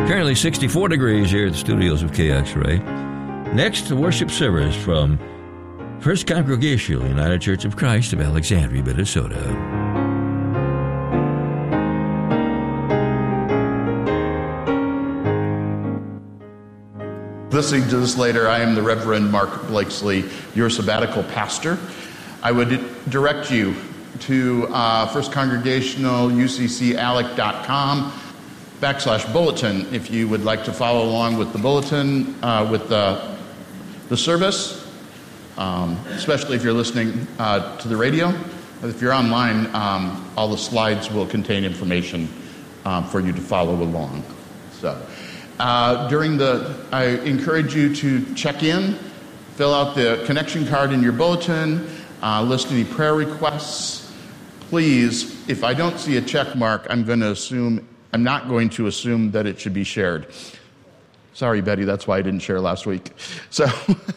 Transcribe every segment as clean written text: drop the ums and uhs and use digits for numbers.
Currently 64 degrees here at the studios of KXRA. Next, the worship service from First Congregational United Church of Christ of Alexandria, Minnesota. Listening to this later, I am the Reverend Mark Blakesley, your sabbatical pastor. I would direct you to First Congregational UCCAlec.com/bulletin if you would like to follow along with the bulletin, with the service, especially if you're listening to the radio. If you're online, all the slides will contain information for you to follow along. So. I encourage you to check in, fill out the connection card in your bulletin, list any prayer requests. Please, if I don't see a check mark, I'm not going to assume that it should be shared. Sorry, Betty, that's why I didn't share last week. So,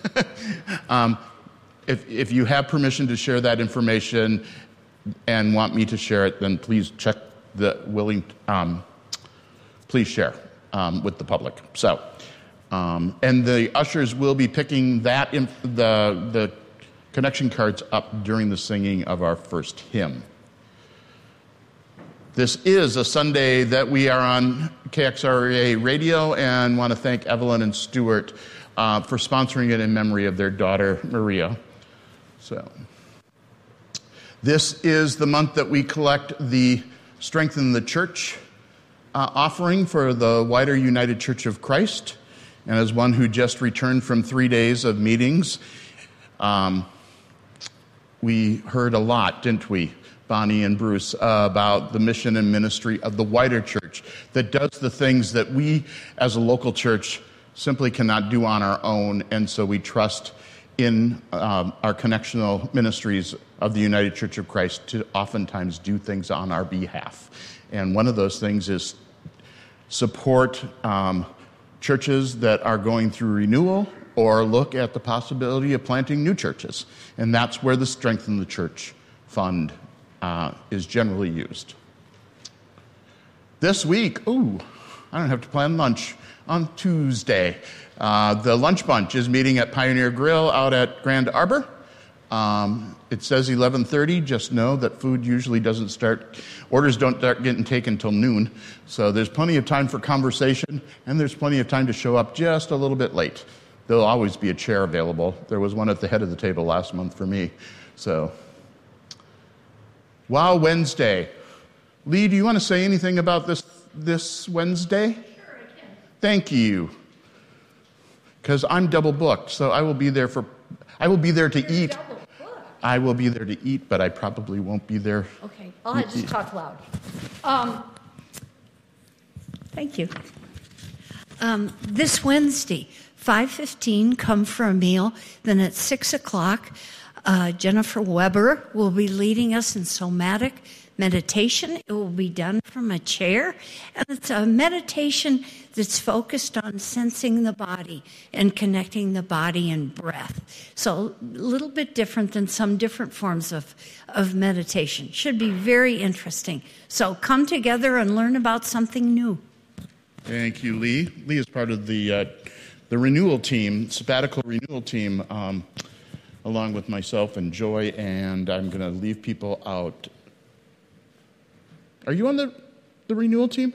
if you have permission to share that information and want me to share it, then please check the please share. With the public. So, and the ushers will be picking the connection cards up during the singing of our first hymn. This is a Sunday that we are on KXRA Radio, and want to thank Evelyn and Stuart for sponsoring it in memory of their daughter, Maria. So, this is the month that we collect the Strengthen the Church offering for the wider United Church of Christ. And as one who just returned from 3 days of meetings, we heard a lot, didn't we, Bonnie and Bruce, about the mission and ministry of the wider church that does the things that we as a local church simply cannot do on our own. And so we trust in our connectional ministries of the United Church of Christ to oftentimes do things on our behalf. And one of those things is support churches that are going through renewal or look at the possibility of planting new churches. And that's where the Strengthen the Church Fund is generally used. This week, I don't have to plan lunch on Tuesday. The Lunch Bunch is meeting at Pioneer Grill out at Grand Arbor. It says 11:30. Just know that food usually orders don't start getting taken until noon. So there's plenty of time for conversation, and there's plenty of time to show up just a little bit late. There'll always be a chair available. There was one at the head of the table last month for me. So, Wow Wednesday. Lee, do you want to say anything about this Wednesday? Sure, I can. Thank you. Because I'm double booked, so I will be there to eat. I will be there to eat, but I probably won't be there. Okay, I'll just talk loud. Thank you. This Wednesday, 5:15, come for a meal. Then at 6 o'clock, Jennifer Weber will be leading us in somatic meditation. It will be done from a chair, and it's a meditation that's focused on sensing the body and connecting the body and breath. So a little bit different than some different forms of meditation. Should be very interesting. So come together and learn about something new. Thank you, Lee. Lee is part of the renewal team, sabbatical renewal team, along with myself and Joy, and I'm going to leave people out. Are you on the renewal team?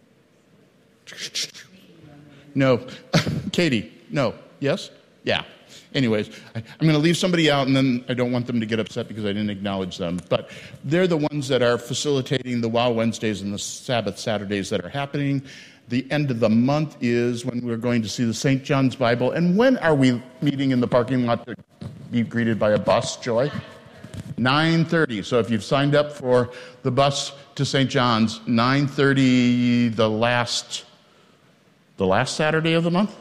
No. Katie, no. Yes? Yeah. Anyways, I'm going to leave somebody out, and then I don't want them to get upset because I didn't acknowledge them. But they're the ones that are facilitating the Wow Wednesdays and the Sabbath Saturdays that are happening. The end of the month is when we're going to see the St. John's Bible. And when are we meeting in the parking lot to be greeted by a bus, Joy? 9:30. So if you've signed up for the bus to St. John's, 9:30, the last Saturday of the month?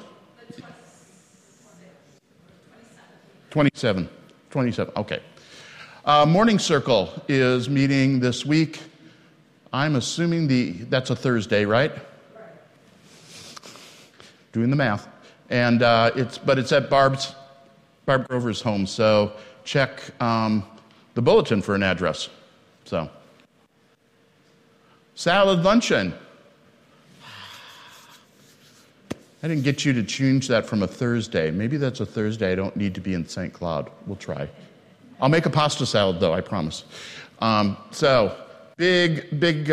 27. Okay. Morning Circle is meeting this week. I'm assuming that's a Thursday, right? Doing the math. And it's at Barb Grover's home. So check the bulletin for an address. So, salad luncheon. I didn't get you to change that from a Thursday. Maybe that's a Thursday. I don't need to be in St. Cloud. We'll try. I'll make a pasta salad, though, I promise. So, big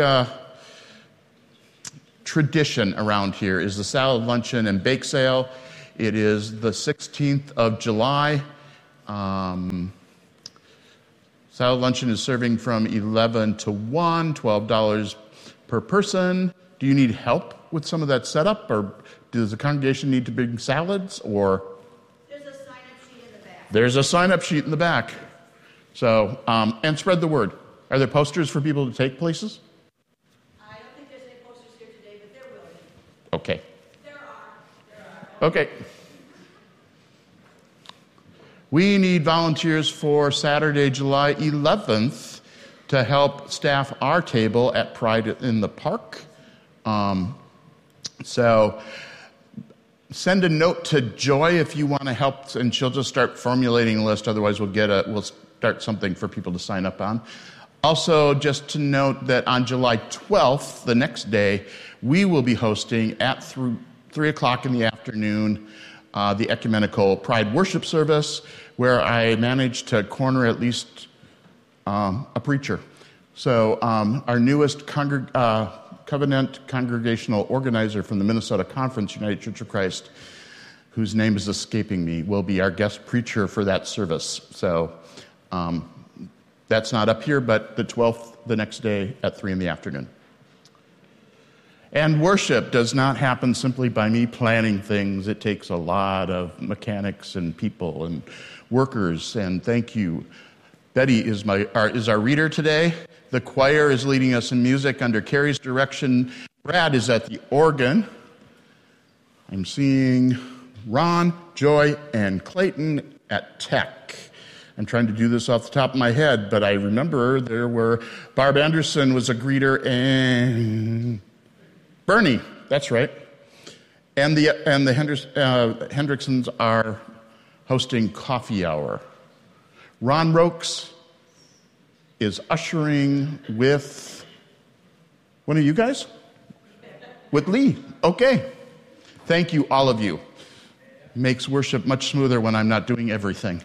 tradition around here is the salad luncheon and bake sale. It is the 16th of July. Salad luncheon is serving from 11 to 1, $12 per person. Do you need help with some of that setup, or does the congregation need to bring salads, or? There's a sign-up sheet in the back. There's a sign-up sheet in the back. So, and spread the word. Are there posters for people to take places? I don't think there's any posters here today, but there will be. Okay. There are. Okay. We need volunteers for Saturday, July 11th to help staff our table at Pride in the Park. So send a note to Joy if you want to help, and she'll just start formulating a list. Otherwise, we'll start something for people to sign up on. Also, just to note that on July 12th, the next day, we will be hosting at 3 o'clock in the afternoon the ecumenical Pride worship service, where I managed to corner at least a preacher. So our newest Covenant Congregational Organizer from the Minnesota Conference, United Church of Christ, whose name is escaping me, will be our guest preacher for that service. So that's not up here, but the 12th, the next day at 3 in the afternoon. And worship does not happen simply by me planning things. It takes a lot of mechanics and people and workers, and thank you. Betty is our reader today. The choir is leading us in music under Carrie's direction. Brad is at the organ. I'm seeing Ron, Joy, and Clayton at tech. I'm trying to do this off the top of my head, but I remember there were Barb Anderson was a greeter, and Bernie, that's right. And the Hendricksons are hosting coffee hour. Ron Rokes is ushering with one of you guys? With Lee. Okay. Thank you, all of you. Makes worship much smoother when I'm not doing everything.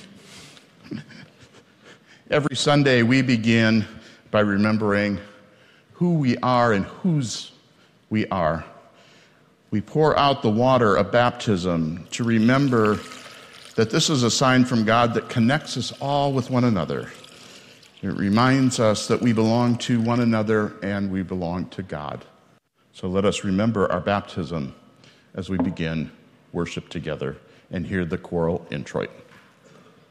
Every Sunday we begin by remembering who we are and whose we are. We pour out the water of baptism to remember that this is a sign from God that connects us all with one another. It reminds us that we belong to one another and we belong to God. So let us remember our baptism as we begin worship together and hear the choral introit.